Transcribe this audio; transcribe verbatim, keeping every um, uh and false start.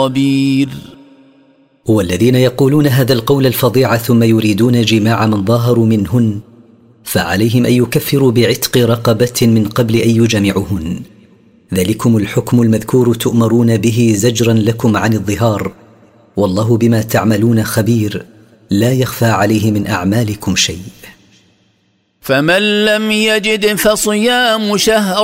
خبير. والذين يقولون هذا القول الفظيع ثم يريدون جماع من ظاهروا منهن فعليهم أن يكفروا بعتق رقبة من قبل أن يجمعهن. ذلكم الحكم المذكور تؤمرون به زجرا لكم عن الظهار، والله بما تعملون خبير، لا يخفى عليه من أعمالكم شيء. فمن لم يجد فصيام شهر